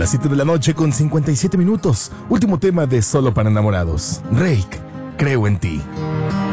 las 7 de la noche con 57 minutos. Último tema de Solo para Enamorados. Rake, creo en ti.